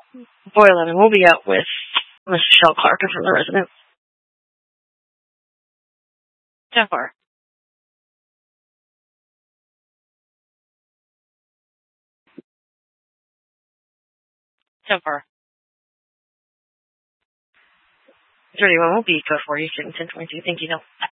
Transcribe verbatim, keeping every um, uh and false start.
Boy, eleven, we'll be out with Miss Michelle Clark from the residence. So far. So far. thirty-one will be code for you, student ten twenty-two. Thank you, no.